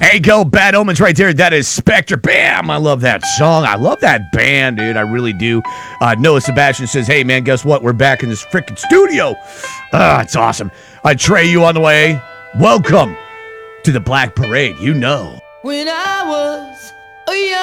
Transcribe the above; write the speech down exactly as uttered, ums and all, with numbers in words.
Hey, go, Bad Omens right there. That is Spectre. Bam! I love that song. I love that band, dude. I really do. Uh, Noah Sebastian says, hey, man, guess what? We're back in this freaking studio. Ah, it's awesome. Uh, Trey, you on the way? Welcome to the Black Parade. You know. When I was a young